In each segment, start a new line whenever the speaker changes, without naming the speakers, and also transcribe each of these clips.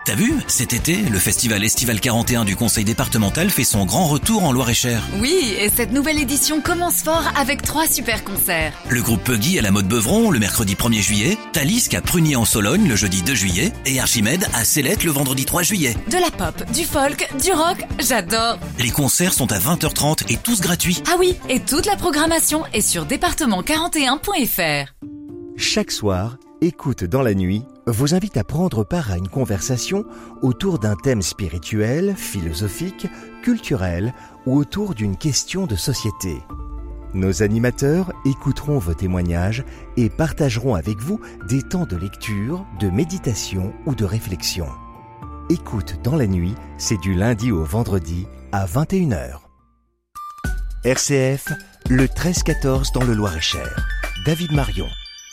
T'as vu, cet été, le festival Estival 41 du Conseil départemental fait son grand retour en Loir-et-Cher.
Oui, et cette nouvelle édition commence fort avec 3 super concerts.
Le groupe Puggy à la Motte Beuvron le mercredi 1er juillet, Talisk à Prunier en Sologne le jeudi 2 juillet et Archimède à Célette le vendredi 3 juillet.
De la pop, du folk, du rock, j'adore.
Les concerts sont à 20h30 et tous gratuits.
Ah oui, et toute la programmation est sur département41.fr.
Chaque soir, Écoute dans la nuit vous invite à prendre part à une conversation autour d'un thème spirituel, philosophique, culturel ou autour d'une question de société. Nos animateurs écouteront vos témoignages et partageront avec vous des temps de lecture, de méditation ou de réflexion. Écoute dans la nuit, c'est du lundi au vendredi à 21h. RCF, le 13-14 dans le Loir-et-Cher. David Marion.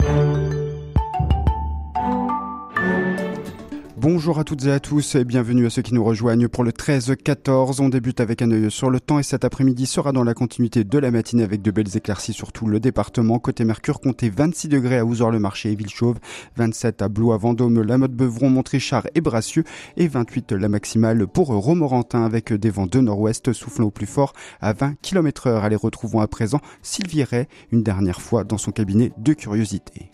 Bonjour à toutes et à tous et bienvenue à ceux qui nous rejoignent pour le 13-14. On débute avec un œil sur le temps et cet après-midi sera dans la continuité de la matinée avec de belles éclaircies sur tout le département. Côté Mercure, comptez 26 degrés à Ouzor-le-Marché et Villechauve, 27 à Blois, Vendôme, La Motte-Beuvron, Montrichard et Brassieux et 28 la maximale pour Romorantin avec des vents de nord-ouest soufflant au plus fort à 20 km/h. Allez, retrouvons à présent Sylvie Ray une dernière fois dans son cabinet de curiosité.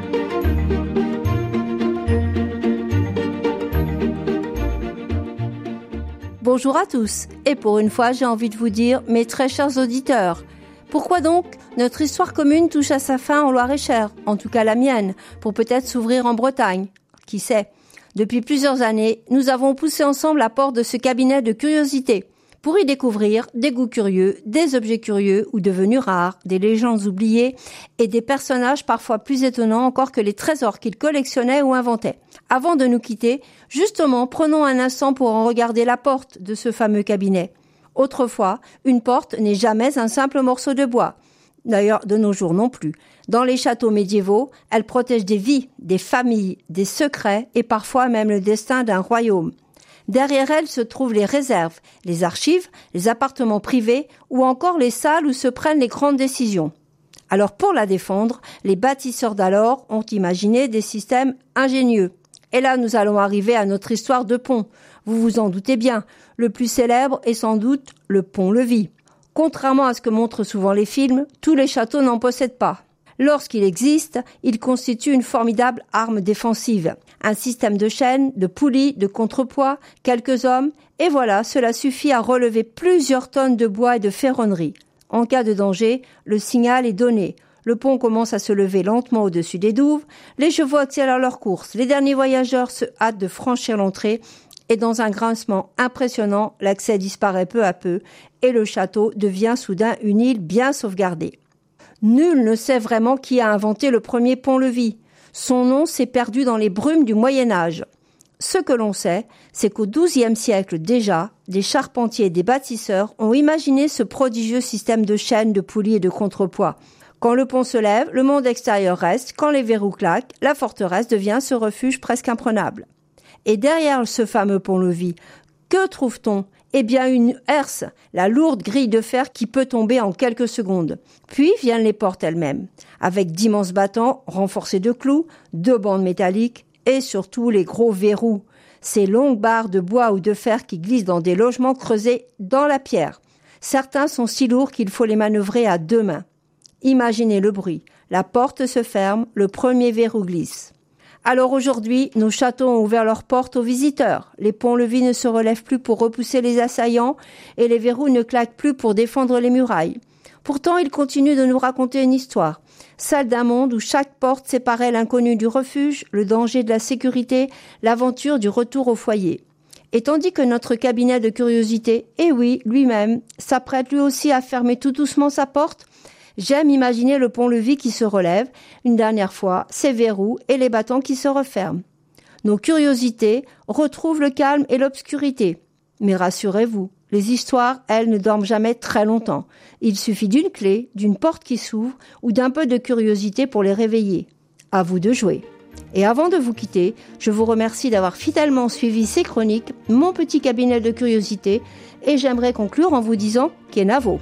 Bonjour à tous, et pour une fois j'ai envie de vous dire, mes très chers auditeurs, pourquoi donc notre histoire commune touche à sa fin en Loir-et-Cher, en tout cas la mienne, pour peut-être s'ouvrir en Bretagne, qui sait. Depuis plusieurs années, nous avons poussé ensemble la porte de ce cabinet de curiosité, pour y découvrir des goûts curieux, des objets curieux ou devenus rares, des légendes oubliées et des personnages parfois plus étonnants encore que les trésors qu'ils collectionnaient ou inventaient. Avant de nous quitter, justement, prenons un instant pour en regarder la porte de ce fameux cabinet. Autrefois, une porte n'est jamais un simple morceau de bois. D'ailleurs, de nos jours non plus. Dans les châteaux médiévaux, elle protège des vies, des familles, des secrets et parfois même le destin d'un royaume. Derrière elle se trouvent les réserves, les archives, les appartements privés ou encore les salles où se prennent les grandes décisions. Alors pour la défendre, les bâtisseurs d'alors ont imaginé des systèmes ingénieux. Et là, nous allons arriver à notre histoire de pont. Vous vous en doutez bien, le plus célèbre est sans doute le pont-levis. Contrairement à ce que montrent souvent les films, tous les châteaux n'en possèdent pas. Lorsqu'il existe, il constitue une formidable arme défensive. Un système de chaînes, de poulies, de contrepoids, quelques hommes, et voilà, cela suffit à relever plusieurs tonnes de bois et de ferronnerie. En cas de danger, le signal est donné. Le pont commence à se lever lentement au-dessus des douves, les chevaux accélèrent leur course, les derniers voyageurs se hâtent de franchir l'entrée, et dans un grincement impressionnant, l'accès disparaît peu à peu, et le château devient soudain une île bien sauvegardée. Nul ne sait vraiment qui a inventé le premier pont-levis. Son nom s'est perdu dans les brumes du Moyen-Âge. Ce que l'on sait, c'est qu'au XIIe siècle déjà, des charpentiers et des bâtisseurs ont imaginé ce prodigieux système de chaînes, de poulies et de contrepoids. Quand le pont se lève, le monde extérieur reste, quand les verrous claquent, la forteresse devient ce refuge presque imprenable. Et derrière ce fameux pont-levis, que trouve-t-on ? Eh bien une herse, la lourde grille de fer qui peut tomber en quelques secondes. Puis viennent les portes elles-mêmes, avec d'immenses battants renforcés de clous, 2 bandes métalliques et surtout les gros verrous, ces longues barres de bois ou de fer qui glissent dans des logements creusés dans la pierre. Certains sont si lourds qu'il faut les manœuvrer à 2 mains. Imaginez le bruit, la porte se ferme, le premier verrou glisse. Alors aujourd'hui, nos châteaux ont ouvert leurs portes aux visiteurs. Les ponts-levis ne se relèvent plus pour repousser les assaillants et les verrous ne claquent plus pour défendre les murailles. Pourtant, ils continuent de nous raconter une histoire, celle d'un monde où chaque porte séparait l'inconnu du refuge, le danger de la sécurité, l'aventure du retour au foyer. Et tandis que notre cabinet de curiosité, eh oui, lui-même, s'apprête lui aussi à fermer tout doucement sa porte, j'aime imaginer le pont-levis qui se relève, une dernière fois, ses verrous et les battants qui se referment. Nos curiosités retrouvent le calme et l'obscurité. Mais rassurez-vous, les histoires, elles, ne dorment jamais très longtemps. Il suffit d'une clé, d'une porte qui s'ouvre ou d'un peu de curiosité pour les réveiller. À vous de jouer. Et avant de vous quitter, je vous remercie d'avoir fidèlement suivi ces chroniques, mon petit cabinet de curiosité, et j'aimerais conclure en vous disant Kenavo.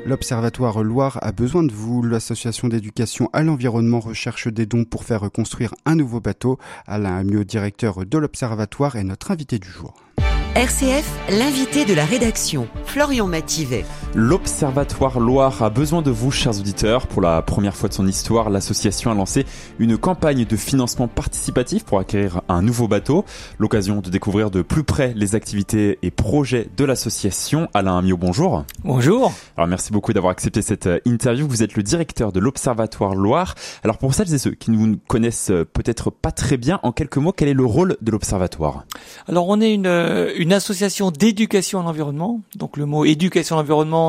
L'Observatoire Loire a besoin de vous. L'association d'éducation à l'environnement recherche des dons pour faire construire un nouveau bateau. Alain Amiot, directeur de l'Observatoire, est notre invité du jour.
RCF, l'invité de la rédaction, Florian Mativet.
L'Observatoire Loire a besoin de vous, chers auditeurs. Pour la première fois de son histoire, l'association a lancé une campagne de financement participatif pour acquérir un nouveau bateau. L'occasion de découvrir de plus près les activités et projets de l'association. Alain Amiot, bonjour.
Bonjour.
Alors merci beaucoup d'avoir accepté cette interview. Vous êtes le directeur de l'Observatoire Loire. Alors pour celles et ceux qui ne vous connaissent peut-être pas très bien, en quelques mots, quel est le rôle de l'Observatoire ?
Alors on est une association d'éducation à l'environnement. Donc le mot éducation à l'environnement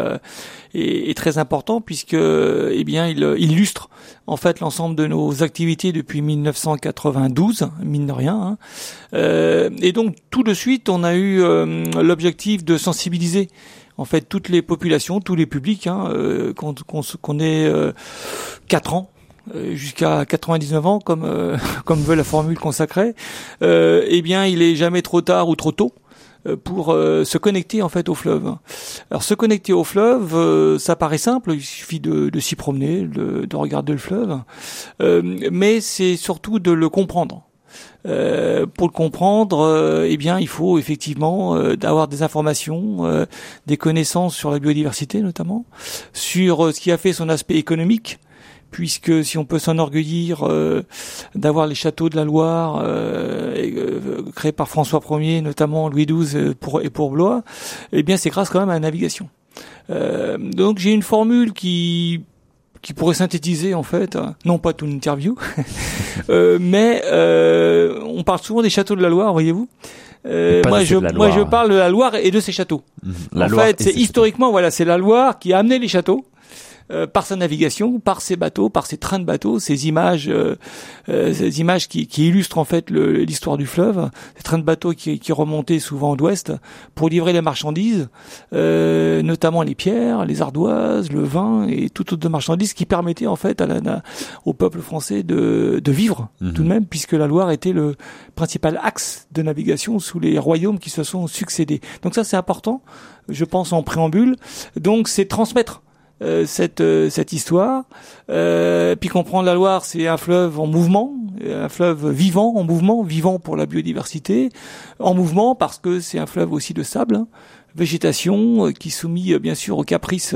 est très important puisque il illustre en fait l'ensemble de nos activités depuis 1992, mine de rien. Et donc tout de suite on a eu l'objectif de sensibiliser en fait toutes les populations, tous les publics, qu'on ait 4 ans. Jusqu'à 99 ans, comme veut la formule consacrée, il est jamais trop tard ou trop tôt pour se connecter en fait au fleuve. Alors se connecter au fleuve, ça paraît simple, il suffit de s'y promener, de regarder le fleuve, mais c'est surtout de le comprendre. Pour le comprendre, il faut effectivement avoir des informations, des connaissances sur la biodiversité notamment, sur ce qui a fait son aspect économique. Puisque si on peut s'enorgueillir d'avoir les châteaux de la Loire créés par François Ier, notamment Louis XII pour Blois, c'est grâce quand même à la navigation. Donc j'ai une formule qui pourrait synthétiser en fait, non pas toute une interview, mais on parle souvent des châteaux de la Loire, voyez-vous. Moi je parle de la Loire et de ses châteaux. En fait, c'est historiquement c'est la Loire qui a amené les châteaux. Par sa navigation, par ses bateaux, par ses trains de bateaux, ces images qui illustrent en fait l'histoire du fleuve, ces trains de bateaux qui remontaient souvent d'ouest pour livrer les marchandises, notamment les pierres, les ardoises, le vin et toutes autres marchandises qui permettaient en fait au peuple français de vivre tout de même, puisque la Loire était le principal axe de navigation sous les royaumes qui se sont succédés. Donc ça c'est important, je pense en préambule. Donc c'est transmettre cette histoire, puis comprendre la Loire, c'est un fleuve en mouvement, un fleuve vivant, en mouvement, vivant pour la biodiversité, en mouvement parce que c'est un fleuve aussi de sable, végétation qui est soumis bien sûr aux caprices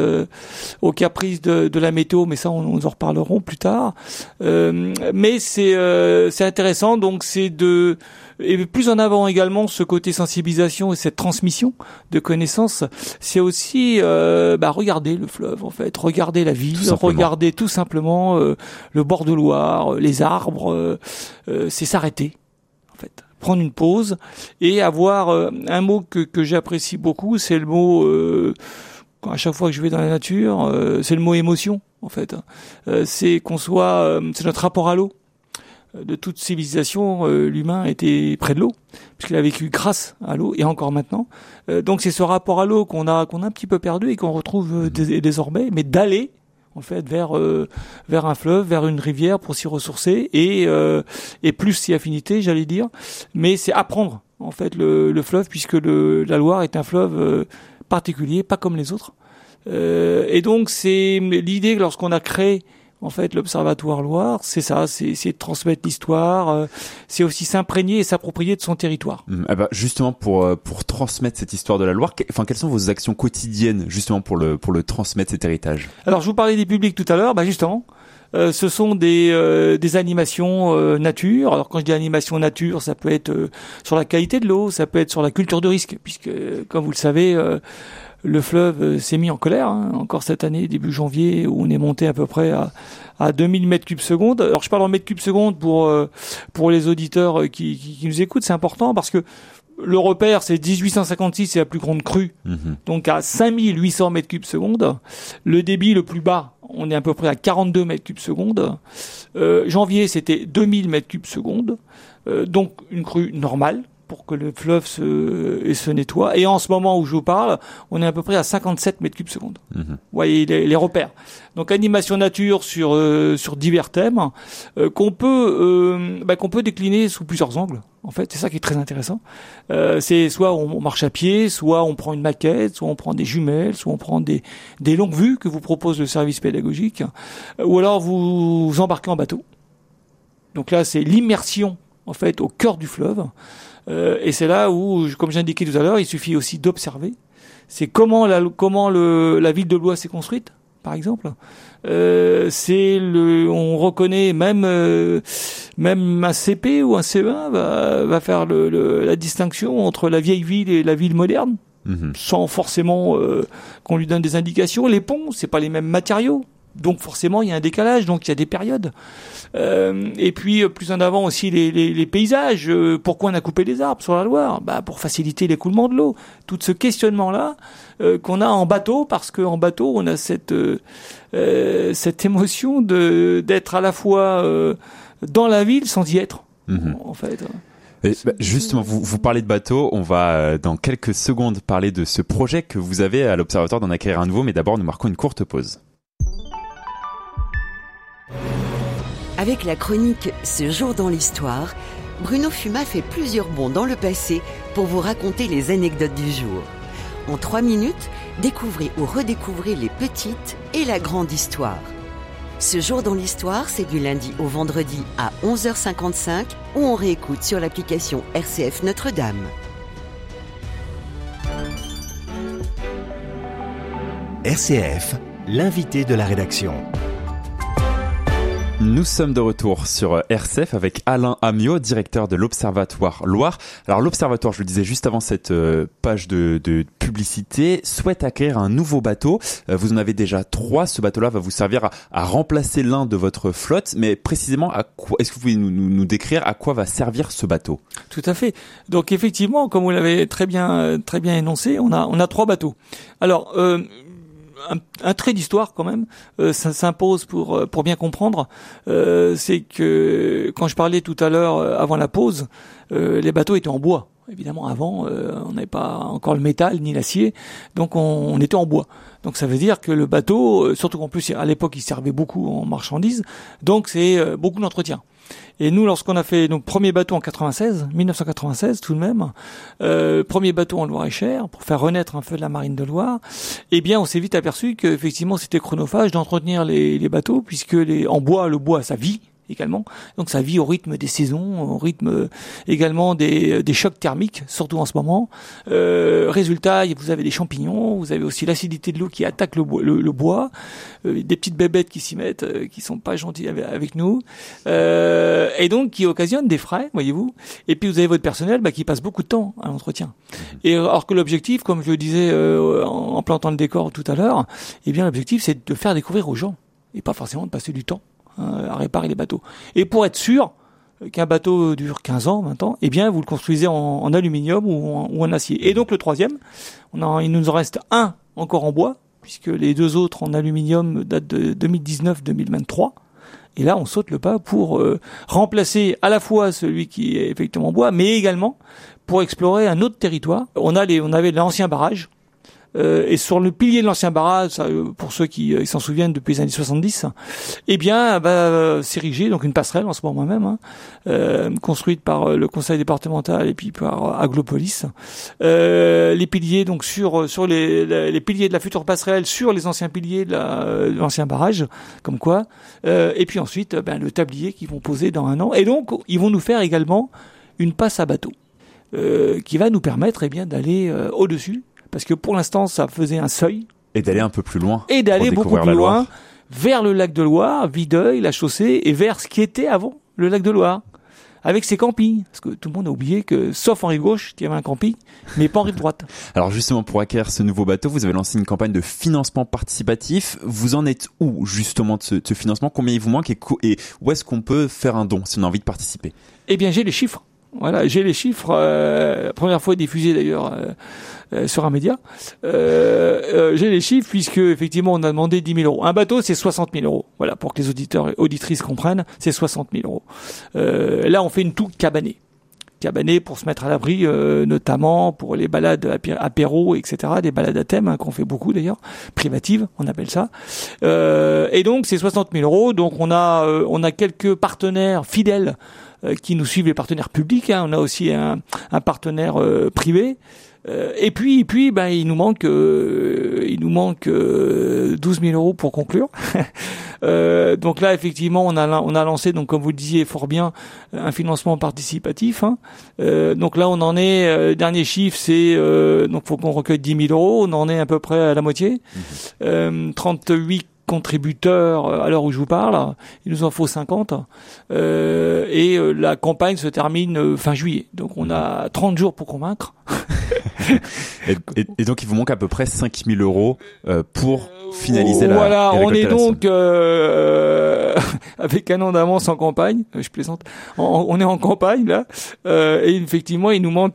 de la météo, mais ça nous en reparlerons plus tard. Mais c'est intéressant, donc c'est et plus en avant également ce côté sensibilisation et cette transmission de connaissances, c'est aussi regarder le fleuve en fait, regarder la ville, regarder tout simplement le bord de Loire, les arbres, c'est s'arrêter en fait, prendre une pause et avoir un mot que j'apprécie beaucoup, c'est le mot à chaque fois que je vais dans la nature, c'est le mot émotion en fait. C'est c'est notre rapport à l'eau. De toute civilisation, l'humain était près de l'eau, puisqu'il a vécu grâce à l'eau, et encore maintenant. Donc c'est ce rapport à l'eau qu'on a un petit peu perdu et qu'on retrouve désormais, mais d'aller en fait vers un fleuve, vers une rivière pour s'y ressourcer et plus s'y affinité, j'allais dire. Mais c'est apprendre en fait le fleuve, puisque la Loire est un fleuve particulier, pas comme les autres. Et donc c'est l'idée que lorsqu'on a créé en fait, l'Observatoire Loire, c'est ça, c'est de transmettre l'histoire, c'est aussi s'imprégner et s'approprier de son territoire.
Justement, pour transmettre cette histoire de la Loire, quelles sont vos actions quotidiennes, justement, pour le transmettre, cet héritage? Alors,
je vous parlais des publics tout à l'heure, justement. Ce sont des animations nature. Alors quand je dis animation nature, ça peut être sur la qualité de l'eau, ça peut être sur la culture de risque, puisque, comme vous le savez, le fleuve s'est mis en colère, encore cette année, début janvier, où on est monté à peu près à 2000 mètres cubes secondes. Alors je parle en mètres cubes secondes pour les auditeurs qui nous écoutent, c'est important parce que le repère, c'est 1856, c'est la plus grande crue, donc à 5800 mètres cubes secondes. Le débit le plus bas, on est à peu près à 42 mètres cubes secondes. Janvier, c'était 2000 mètres cubes secondes, donc une crue normale. pour que le fleuve se nettoie. Et en ce moment où je vous parle, on est à peu près à 57 mètres cubes secondes. Vous voyez les repères. Donc animation nature sur divers thèmes qu'on peut décliner sous plusieurs angles. En fait, c'est ça qui est très intéressant. C'est soit on marche à pied, soit on prend une maquette, soit on prend des jumelles, soit on prend des longues vues que vous propose le service pédagogique, ou alors vous embarquez en bateau. Donc là, c'est l'immersion en fait au cœur du fleuve. Et c'est là où, comme j'indiquais tout à l'heure, il suffit aussi d'observer. C'est comment la ville de Blois s'est construite, par exemple. On reconnaît même un CP ou un CE1 va faire la distinction entre la vieille ville et la ville moderne, sans forcément qu'on lui donne des indications. Les ponts, c'est pas les mêmes matériaux. Donc forcément, il y a un décalage, donc il y a des périodes. Et puis plus en avant aussi les paysages. Pourquoi on a coupé les arbres sur la Loire ? Pour faciliter l'écoulement de l'eau. Tout ce questionnement-là qu'on a en bateau, parce qu'en bateau, on a cette émotion d'être à la fois dans la ville sans y être, en fait.
Et justement, vous parlez de bateau, on va dans quelques secondes parler de ce projet que vous avez à l'Observatoire d'en acquérir un nouveau, mais d'abord nous marquons une courte pause.
Avec la chronique Ce jour dans l'histoire, Bruno Fumat fait plusieurs bonds dans le passé pour vous raconter les anecdotes du jour. En 3 minutes, découvrez ou redécouvrez les petites et la grande histoire. Ce jour dans l'histoire, c'est du lundi au vendredi à 11h55 où on réécoute sur l'application RCF Notre-Dame.
RCF, l'invité de la rédaction.
Nous sommes de retour sur RCF avec Alain Amiot, directeur de l'Observatoire Loire. Alors l'Observatoire, je le disais juste avant cette page de publicité, souhaite acquérir un nouveau bateau. Vous en avez déjà 3. Ce bateau-là va vous servir à remplacer l'un de votre flotte. Mais précisément, à quoi est-ce que vous pouvez nous décrire à quoi va servir ce bateau ?
Tout à fait. Donc effectivement, comme vous l'avez très bien énoncé, on a 3 bateaux. Alors un trait d'histoire quand même, ça s'impose pour bien comprendre. C'est que quand je parlais tout à l'heure avant la pause, les bateaux étaient en bois. Évidemment, avant, on n'avait pas encore le métal ni l'acier, donc on était en bois. Donc ça veut dire que le bateau, surtout qu'en plus à l'époque il servait beaucoup en marchandises, donc c'est beaucoup d'entretien. Et nous, lorsqu'on a fait nos premiers bateaux en 1996 tout de même, premier bateau en Loire-et-Cher pour faire renaître un feu de la marine de Loire, eh bien on s'est vite aperçu qu'effectivement c'était chronophage d'entretenir les bateaux, puisque en bois, le bois ça vit également, donc ça vit au rythme des saisons, au rythme également des chocs thermiques, surtout en ce moment. Résultat, vous avez des champignons, vous avez aussi l'acidité de l'eau qui attaque le bois, des petites bébêtes qui s'y mettent, qui sont pas gentilles avec nous, et donc qui occasionnent des frais, voyez-vous. Et puis vous avez votre personnel qui passe beaucoup de temps à l'entretien. Et alors que l'objectif, comme je le disais en plantant le décor tout à l'heure, eh bien l'objectif c'est de faire découvrir aux gens, et pas forcément de passer du temps à réparer les bateaux. Et pour être sûr qu'un bateau dure 15 ans, 20 ans, eh bien, vous le construisez en aluminium ou en acier. Et donc, le troisième, il nous en reste un encore en bois, puisque les 2 autres en aluminium datent de 2019-2023. Et là, on saute le pas pour remplacer à la fois celui qui est effectivement en bois, mais également pour explorer un autre territoire. On avait l'ancien barrage, et sur le pilier de l'ancien barrage, pour ceux qui s'en souviennent depuis les années 70, eh bien, s'ériger donc une passerelle en ce moment même, construite par le conseil départemental et puis par Aglopolis. Les piliers donc sur les piliers de la future passerelle sur les anciens piliers de l'ancien barrage, comme quoi. Et puis ensuite, le tablier qu'ils vont poser dans 1 an. Et donc, ils vont nous faire également une passe à bateau, qui va nous permettre d'aller au-dessus. Parce que pour l'instant, ça faisait un seuil.
Et d'aller un peu plus loin.
Et d'aller beaucoup plus loin, vers le lac de Loire, Videuil, la chaussée, et vers ce qui était avant le lac de Loire. Avec ses campings. Parce que tout le monde a oublié que, sauf en rive gauche, il y avait un camping, mais pas en rive droite.
Alors justement, pour acquérir ce nouveau bateau, vous avez lancé une campagne de financement participatif. Vous en êtes où, justement, de ce financement ? Combien il vous manque et où est-ce qu'on peut faire un don, si on a envie de participer ?
Eh bien, j'ai les chiffres. Voilà, j'ai les chiffres, première fois diffusés d'ailleurs sur un média. J'ai les chiffres puisque effectivement on a demandé 10 000 euros. Un bateau c'est 60 000 euros. Voilà, pour que les auditeurs et auditrices comprennent, c'est 60 000 euros. Là on fait une toux cabanée. cabané pour se mettre à l'abri, notamment pour les balades apéro, etc., des balades à thème, qu'on fait beaucoup d'ailleurs, privatives, on appelle ça. Et donc c'est 60 000 euros. Donc on a quelques partenaires fidèles qui nous suivent, les partenaires publics. On a aussi un partenaire privé. Et puis, il nous manque 12 000 euros pour conclure. Donc là, effectivement, on a lancé, donc comme vous le disiez fort bien, un financement participatif. Donc là, on en est. Dernier chiffre, c'est donc faut qu'on recueille 10 000 euros. On en est à peu près à la moitié. 38 contributeurs à l'heure où je vous parle, il nous en faut 50 et la campagne se termine fin juillet, donc on a 30 jours pour convaincre.
et donc il vous manque à peu près 5 000 euros pour finaliser la
voilà, on est donc
avec
un an d'avance en campagne, je plaisante, on est en campagne là, et effectivement il nous manque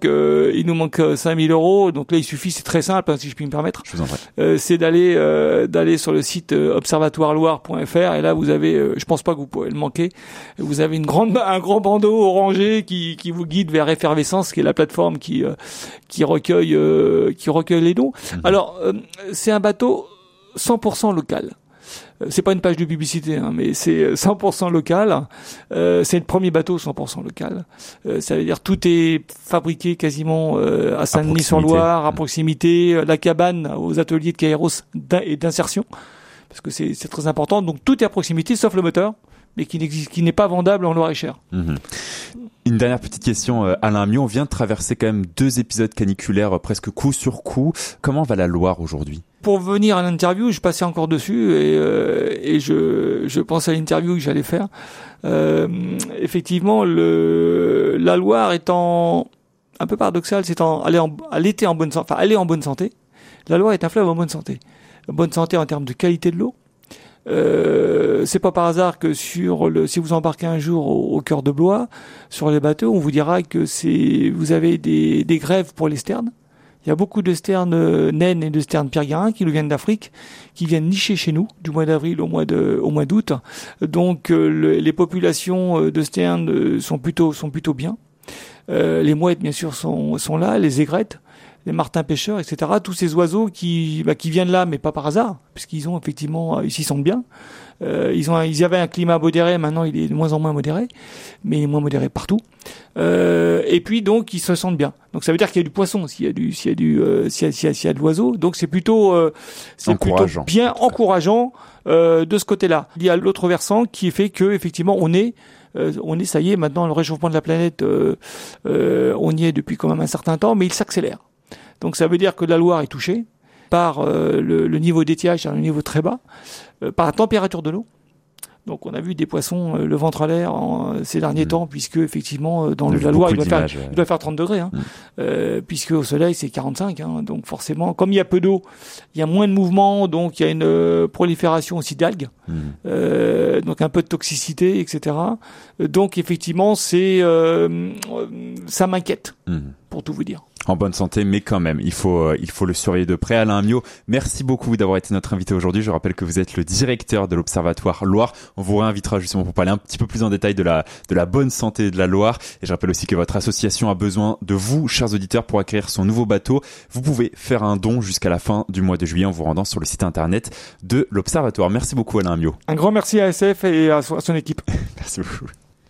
5 000 euros, donc là il suffit, c'est très simple, si je puis me permettre,
je vous en prie.
C'est d'aller sur le site observatoireloire.fr, et là vous avez, je pense pas que vous pouvez le manquer, vous avez un grand bandeau orangé qui vous guide vers Effervescence, qui est la plateforme qui recueille les dons. Alors c'est un bateau 100% local. C'est pas une page de publicité, mais c'est 100% local. C'est le premier bateau 100% local. Ça veut dire tout est fabriqué quasiment à Saint-Denis-sur-Loire, à proximité. La cabane aux ateliers de Kairos et d'insertion, parce que c'est très important. Donc tout est à proximité, sauf le moteur, mais qui n'est pas vendable en Loir-et-Cher.
Une dernière petite question, Alain Miot, on vient de traverser quand même 2 épisodes caniculaires presque coup sur coup. Comment va la Loire aujourd'hui ?
Pour venir à l'interview, je passais encore dessus et je pense à l'interview que j'allais faire. Effectivement, la Loire étant un peu paradoxale, elle était en bonne santé, enfin elle est en bonne santé. La Loire est un fleuve en bonne santé. Bonne santé en termes de qualité de l'eau. C'est pas par hasard que si vous embarquez un jour au cœur de Blois, sur les bateaux, on vous dira que vous avez des grèves pour les sternes. Il y a beaucoup de sternes naines et de sternes pierre-garin qui nous viennent d'Afrique, qui viennent nicher chez nous du mois d'avril au mois d'août. Donc les populations de sternes sont plutôt bien. Les mouettes bien sûr sont là, les aigrettes, les martins pêcheurs, etc. Tous ces oiseaux qui viennent là, mais pas par hasard, puisqu'ils ont effectivement, ils s'y sentent bien. Ils avaient un climat modéré, maintenant il est de moins en moins modéré, mais il est moins modéré partout. Et puis donc ils se sentent bien. Donc ça veut dire qu'il y a du poisson, s'il y a de l'oiseau. Donc c'est plutôt bien encourageant de ce côté-là. Il y a l'autre versant qui fait que effectivement on est ça y est, maintenant le réchauffement de la planète, on y est depuis quand même un certain temps, mais il s'accélère. Donc ça veut dire que la Loire est touchée par le niveau d'étiage, c'est un niveau très bas, par la température de l'eau. Donc on a vu des poissons le ventre à l'air ces derniers temps, puisque effectivement dans la Loire il doit faire 30 degrés, puisque au soleil c'est 45. Donc forcément, comme il y a peu d'eau, il y a moins de mouvement, donc il y a une prolifération aussi d'algues, donc un peu de toxicité, etc. Donc effectivement ça m'inquiète, pour tout vous dire.
En bonne santé, mais quand même, il faut le surveiller de près. Alain Miot, merci beaucoup d'avoir été notre invité aujourd'hui. Je rappelle que vous êtes le directeur de l'Observatoire Loire. On vous réinvitera justement pour parler un petit peu plus en détail de la bonne santé de la Loire. Et je rappelle aussi que votre association a besoin de vous, chers auditeurs, pour acquérir son nouveau bateau. Vous pouvez faire un don jusqu'à la fin du mois de juillet en vous rendant sur le site internet de l'Observatoire. Merci beaucoup, Alain Miot.
Un grand merci à SF et à son équipe.
Merci beaucoup.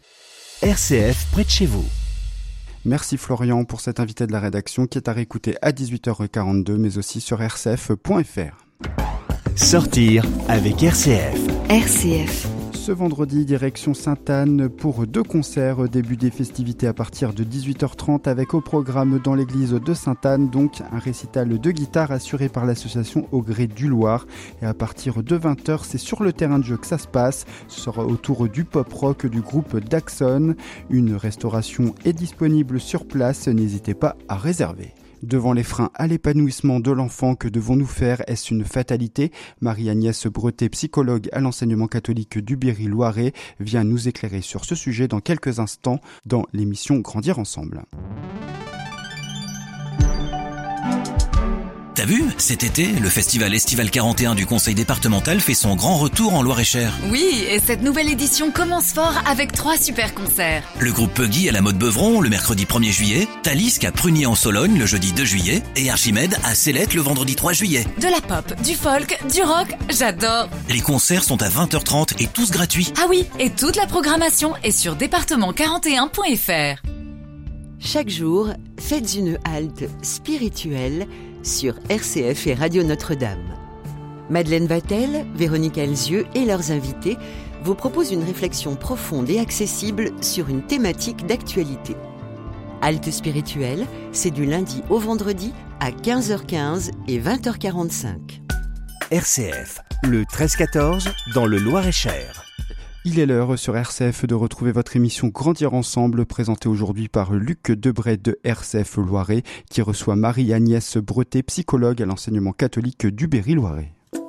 RCF près de chez vous.
Merci Florian pour cet invité de la rédaction qui est à réécouter à 18h42 mais aussi sur rcf.fr.
Sortir avec RCF.
RCF.
Ce vendredi, direction Sainte-Anne pour 2 concerts, début des festivités à partir de 18h30 avec au programme dans l'église de Sainte-Anne, donc un récital de guitare assuré par l'association Au Gré du Loir. Et à partir de 20h, c'est sur le terrain de jeu que ça se passe. Ce sera autour du pop-rock du groupe Daxon. Une restauration est disponible sur place, n'hésitez pas à réserver. Devant les freins à l'épanouissement de l'enfant, que devons-nous faire ? Est-ce une fatalité ? Marie-Agnès Bretet, psychologue à l'enseignement catholique du Berry-Loiret, vient nous éclairer sur ce sujet dans quelques instants dans l'émission Grandir ensemble.
Ta T'as vu, cet été, le festival Estival 41 du Conseil départemental fait son grand retour en Loir-et-Cher.
Oui, et cette nouvelle édition commence fort avec 3 super concerts.
Le groupe Puggy à la Motte Beuvron le mercredi 1er juillet, Talisque à Prunier en Sologne le jeudi 2 juillet et Archimède à Célette le vendredi 3 juillet.
De la pop, du folk, du rock, j'adore.
Les concerts sont à 20h30 et tous gratuits.
Ah oui, et toute la programmation est sur département41.fr.
Chaque jour, faites une halte spirituelle sur RCF et Radio Notre-Dame. Madeleine Vatel, Véronique Alzieux et leurs invités vous proposent une réflexion profonde et accessible sur une thématique d'actualité. Halte spirituelle, c'est du lundi au vendredi à 15h15 et 20h45.
RCF, le 13-14 dans le Loir-et-Cher.
Il est l'heure sur RCF de retrouver votre émission Grandir Ensemble, présentée aujourd'hui par Luc Debray de RCF Loiret, qui reçoit Marie-Agnès Bretet, psychologue à l'enseignement catholique du Berry-Loiret.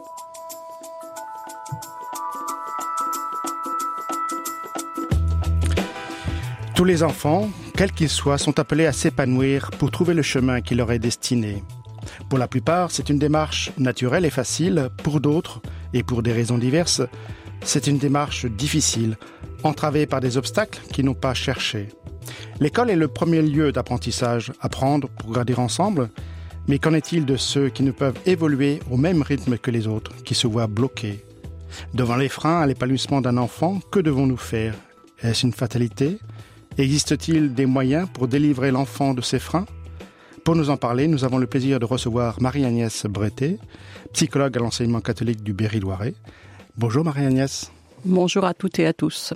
Tous les enfants, quels qu'ils soient, sont appelés à s'épanouir pour trouver le chemin qui leur est destiné. Pour la plupart, c'est une démarche naturelle et facile. Pour d'autres, et pour des raisons diverses, c'est une démarche difficile, entravée par des obstacles qu'ils n'ont pas cherchés. L'école est le premier lieu d'apprentissage, apprendre pour grandir ensemble. Mais qu'en est-il de ceux qui ne peuvent évoluer au même rythme que les autres, qui se voient bloqués ? Devant les freins à l'épanouissement d'un enfant, que devons-nous faire ? Est-ce une fatalité ? Existe-t-il des moyens pour délivrer l'enfant de ces freins ? Pour nous en parler, nous avons le plaisir de recevoir Marie-Agnès Bretet, psychologue à l'enseignement catholique du Berry-Loiret. Bonjour Marie-Agnès.
Bonjour à toutes et à tous.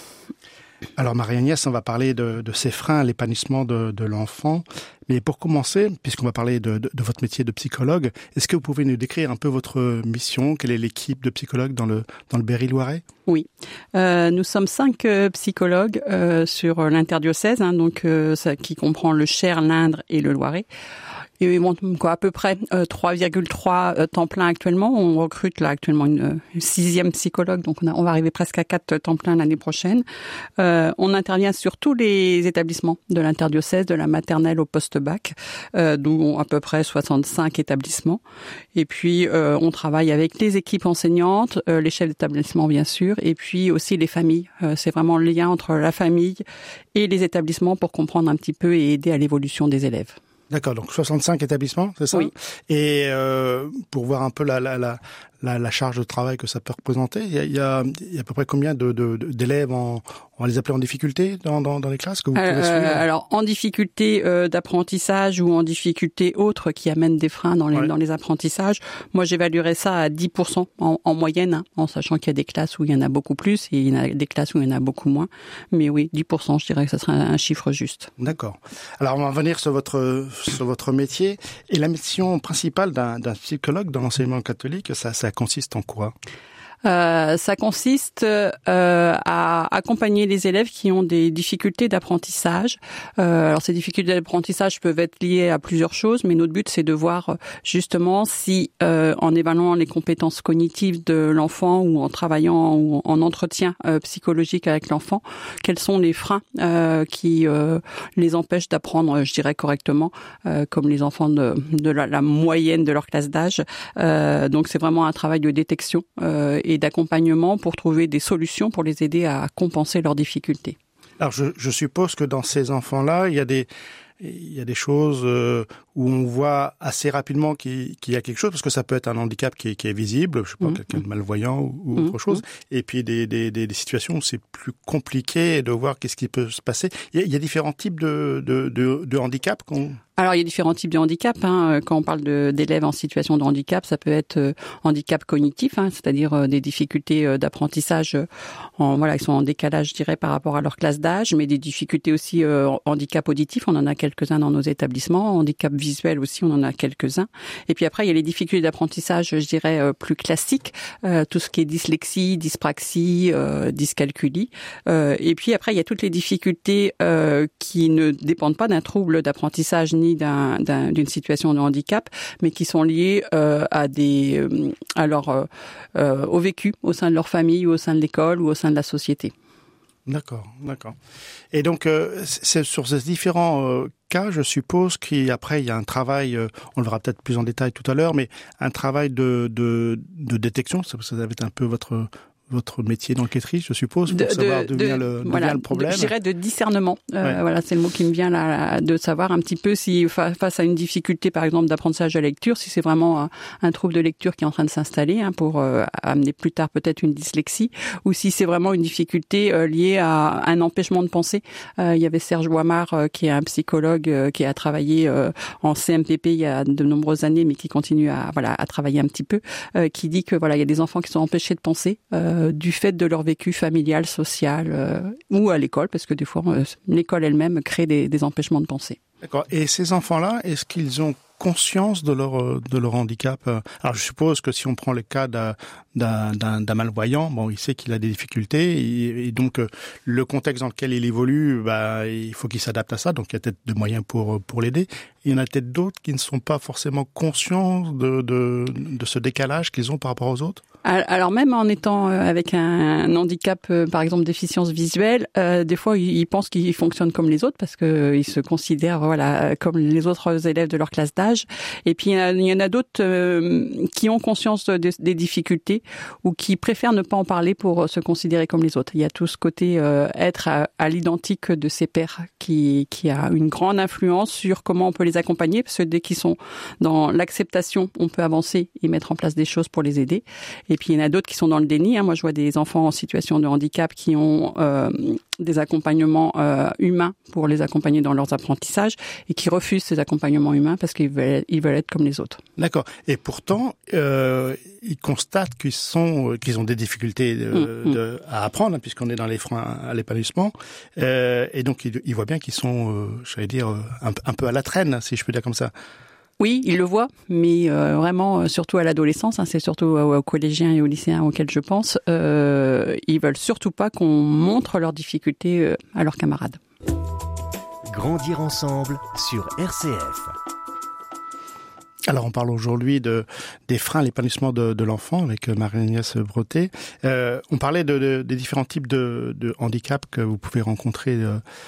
Alors Marie-Agnès, on va parler de ces freins à l'épanouissement de l'enfant. Mais pour commencer, puisqu'on va parler de votre métier de psychologue, est-ce que vous pouvez nous décrire un peu votre mission ? Quelle est l'équipe de psychologues dans le Berry-Loiret ?
Oui, nous sommes 5 psychologues sur l'interdiocèse, qui comprend le Cher, l'Indre et le Loiret. Et bon, à peu près 3,3 temps plein actuellement. On recrute là actuellement une 6e psychologue, donc on va arriver presque à 4 temps plein l'année prochaine. On intervient sur tous les établissements de l'interdiocèse, de la maternelle au post-bac, d'où à peu près 65 établissements. Et puis on travaille avec les équipes enseignantes, les chefs d'établissement bien sûr, et puis aussi les familles. C'est vraiment le lien entre la famille et les établissements pour comprendre un petit peu et aider à l'évolution des élèves.
D'accord, donc 65 établissements, c'est ça ?
Oui.
Et pour voir un peu la charge de travail que ça peut représenter, il y a à peu près combien d'élèves on va les appeler en difficulté dans les classes que vous pouvez suivre ?
Alors en difficulté d'apprentissage ou en difficulté autre qui amène des freins dans les apprentissages, moi j'évaluerais ça à 10% en moyenne, en sachant qu'il y a des classes où il y en a beaucoup plus et il y en a des classes où il y en a beaucoup moins. Mais oui, 10%, je dirais que ça serait un chiffre juste.
D'accord. Alors on va revenir sur votre métier. Et la mission principale d'un psychologue dans l'enseignement catholique, ça consiste en quoi ?
Ça consiste à accompagner les élèves qui ont des difficultés d'apprentissage. Alors ces difficultés d'apprentissage peuvent être liées à plusieurs choses, mais notre but c'est de voir justement si en évaluant les compétences cognitives de l'enfant ou en travaillant ou en entretien psychologique avec l'enfant, quels sont les freins qui les empêchent d'apprendre, je dirais correctement, comme les enfants de la moyenne de leur classe d'âge. Donc c'est vraiment un travail de détection et d'accompagnement pour trouver des solutions pour les aider à compenser leurs difficultés.
Alors je suppose que dans ces enfants-là, il y a des choses où on voit assez rapidement qu'il y a quelque chose, parce que ça peut être un handicap qui est visible, je sais pas, quelqu'un de malvoyant ou autre chose, et puis des situations où c'est plus compliqué de voir qu'est-ce qui peut se passer. Il y a différents types de handicaps
Alors, il y a différents types de handicap. Quand on parle d'élèves en situation de handicap, ça peut être handicap cognitif, c'est-à-dire des difficultés d'apprentissage, ils sont en décalage, je dirais, par rapport à leur classe d'âge, mais des difficultés aussi handicap auditif, on en a quelques-uns dans nos établissements, handicap visuel aussi, on en a quelques-uns. Et puis après, il y a les difficultés d'apprentissage, je dirais, plus classiques, tout ce qui est dyslexie, dyspraxie, dyscalculie. Et puis après, il y a toutes les difficultés qui ne dépendent pas d'un trouble d'apprentissage ni d'une situation de handicap, mais qui sont liées au vécu au sein de leur famille, ou au sein de l'école, ou au sein de la société.
D'accord. Et donc, c'est sur ces différents cas, je suppose qu'après, il y a un travail, on le verra peut-être plus en détail tout à l'heure, mais un travail de détection, ça va être un peu votre métier d'enquêtrice, je suppose, pour savoir d'où vient le problème.
Je dirais de discernement. Voilà, c'est le mot qui me vient là, de savoir un petit peu si face à une difficulté, par exemple, d'apprentissage de la lecture, si c'est vraiment un trouble de lecture qui est en train de s'installer, pour amener plus tard peut-être une dyslexie, ou si c'est vraiment une difficulté liée à un empêchement de penser. Il y avait Serge Ouamar, qui est un psychologue qui a travaillé en CMPP il y a de nombreuses années, mais qui continue à travailler un petit peu, qui dit que il y a des enfants qui sont empêchés de penser du fait de leur vécu familial, social ou à l'école, parce que des fois l'école elle-même crée des empêchements de penser.
D'accord. Et ces enfants-là, est-ce qu'ils ont conscience de leur handicap? Alors je suppose que si on prend le cas d'un malvoyant, il sait qu'il a des difficultés et donc le contexte dans lequel il évolue, il faut qu'il s'adapte à ça. Donc il y a peut-être des moyens pour l'aider. Il y en a peut-être d'autres qui ne sont pas forcément conscients de ce décalage qu'ils ont par rapport aux autres.
Alors même en étant avec un handicap, par exemple déficience visuelle, des fois ils pensent qu'ils fonctionnent comme les autres parce que ils se considèrent comme les autres élèves de leur classe d'âge. Et puis il y en a d'autres qui ont conscience des difficultés ou qui préfèrent ne pas en parler pour se considérer comme les autres. Il y a tout ce côté être à l'identique de ses pairs qui a une grande influence sur comment on peut les accompagner, parce que dès qu'ils sont dans l'acceptation, on peut avancer et mettre en place des choses pour les aider. Et puis il y en a d'autres qui sont dans le déni. Moi je vois des enfants en situation de handicap qui ont des accompagnements humains pour les accompagner dans leurs apprentissages et qui refusent ces accompagnements humains parce qu'ils veulent être comme les autres.
D'accord. Et pourtant, ils constatent qu'ils ont des difficultés à apprendre, puisqu'on est dans les freins à l'épanouissement. Et donc ils voient bien qu'ils sont, un peu à la traîne, si je peux dire comme ça.
Oui, ils le voient, mais vraiment, surtout à l'adolescence, c'est surtout aux collégiens et aux lycéens auxquels je pense, ils veulent surtout pas qu'on montre leurs difficultés à leurs camarades.
Grandir ensemble sur RCF.
Alors, on parle aujourd'hui des freins à l'épanouissement de l'enfant avec Marie-Agnès Bretet. On parlait des différents types de handicaps que vous pouvez rencontrer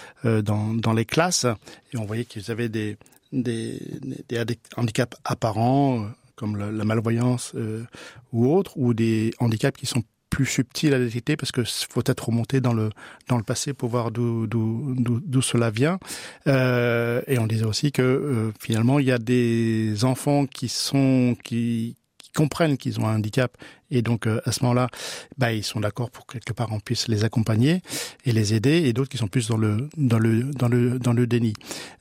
dans les classes, et on voyait qu'ils avaient des handicaps apparents comme la malvoyance ou autres, ou des handicaps qui sont plus subtils à détecter parce que faut être remonté dans le passé pour voir d'où cela vient. Et on disait aussi que finalement il y a des enfants qui comprennent qu'ils ont un handicap et donc à ce moment-là, ils sont d'accord pour que quelque part on puisse les accompagner et les aider, et d'autres qui sont plus dans le déni.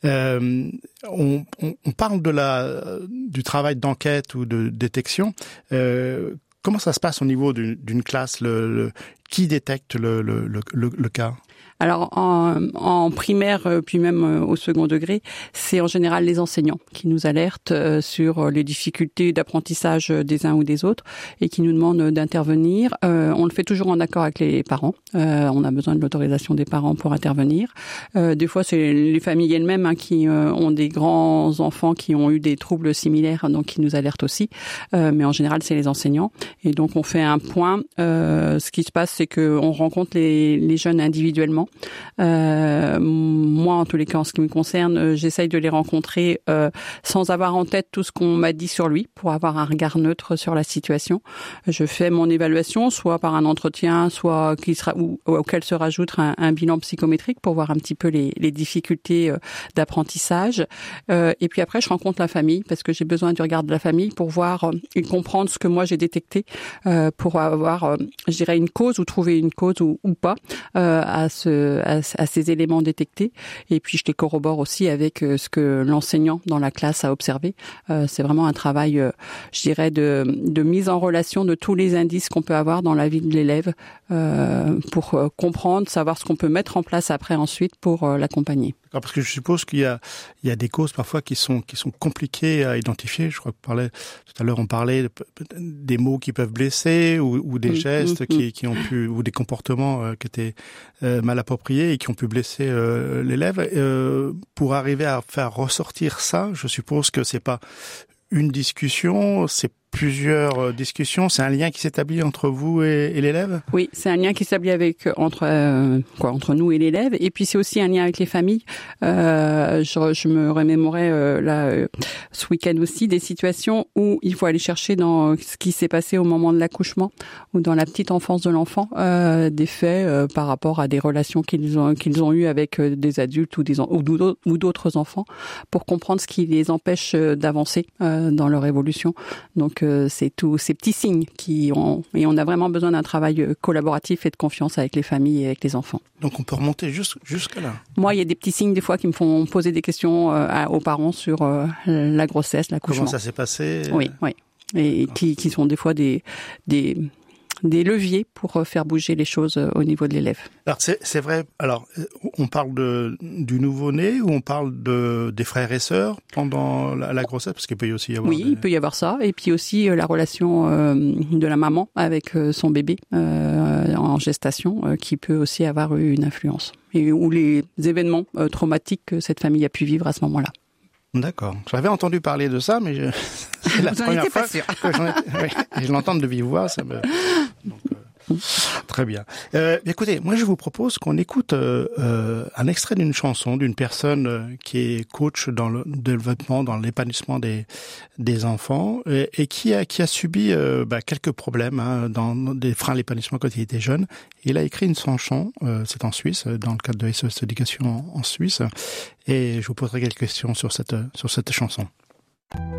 On parle du travail d'enquête ou de détection. Comment ça se passe au niveau d'une classe, qui détecte le cas?
Alors en primaire, puis même au second degré, c'est en général les enseignants qui nous alertent sur les difficultés d'apprentissage des uns ou des autres et qui nous demandent d'intervenir. On le fait toujours en accord avec les parents. On a besoin de l'autorisation des parents pour intervenir. Des fois, c'est les familles elles-mêmes qui ont des grands enfants qui ont eu des troubles similaires, donc qui nous alertent aussi. Mais en général, c'est les enseignants. Et donc, on fait un point. Ce qui se passe, c'est qu'on rencontre les jeunes individuellement. Moi, en tous les cas, en ce qui me concerne, j'essaye de les rencontrer sans avoir en tête tout ce qu'on m'a dit sur lui, pour avoir un regard neutre sur la situation. Je fais mon évaluation, soit par un entretien, soit auquel se rajoute un bilan psychométrique pour voir un petit peu les difficultés d'apprentissage. Et puis après, je rencontre la famille, parce que j'ai besoin du regard de la famille pour voir et comprendre ce que moi j'ai détecté, pour avoir, je dirais, une cause, ou trouver une cause ou pas à ces éléments détectés. Et puis je les corrobore aussi avec ce que l'enseignant dans la classe a observé. C'est vraiment un travail, je dirais, de mise en relation de tous les indices qu'on peut avoir dans la vie de l'élève, pour comprendre, savoir ce qu'on peut mettre en place après ensuite pour l'accompagner.
D'accord, parce que je suppose qu'il y a des causes parfois qui sont compliquées à identifier. Je crois que tout à l'heure on parlait des mots qui peuvent blesser, ou des gestes qui ont pu, ou des comportements qui étaient mal appropriés et qui ont pu blesser l'élève. Pour arriver à faire ressortir ça, je suppose que c'est pas une discussion, c'est plusieurs discussions. C'est un lien qui s'établit entre vous et l'élève?
Oui, c'est un lien qui s'établit entre nous et l'élève. Et puis c'est aussi un lien avec les familles. Je me remémorais ce week-end aussi des situations où il faut aller chercher dans ce qui s'est passé au moment de l'accouchement ou dans la petite enfance de l'enfant, des faits par rapport à des relations qu'ils ont eues avec des adultes ou d'autres enfants, pour comprendre ce qui les empêche d'avancer dans leur évolution. Donc c'est tous ces petits signes et on a vraiment besoin d'un travail collaboratif et de confiance avec les familles et avec les enfants.
Donc on peut remonter jusqu'à là.
Moi, il y a des petits signes des fois qui me font poser des questions aux parents sur la grossesse, l'accouchement.
Comment ça s'est passé?
Oui. Et qui sont des fois des leviers pour faire bouger les choses au niveau de l'élève.
Alors c'est vrai. Alors on parle du nouveau-né ou on parle des frères et sœurs pendant la grossesse, parce qu'il peut aussi y avoir.
Oui, il peut y avoir ça, et puis aussi la relation de la maman avec son bébé en gestation, qui peut aussi avoir eu une influence, ou les événements traumatiques que cette famille a pu vivre à ce moment-là.
D'accord. J'avais entendu parler de ça, mais c'est la première fois que je l'entends de vive voix. Très bien. Écoutez, moi je vous propose qu'on écoute un extrait d'une chanson d'une personne qui est coach dans le développement, dans l'épanouissement des enfants et qui a subi quelques problèmes dans des freins à l'épanouissement quand il était jeune. Il a écrit une chanson, c'est en Suisse, dans le cadre de SOS Éducation en Suisse, et je vous poserai quelques questions sur cette chanson.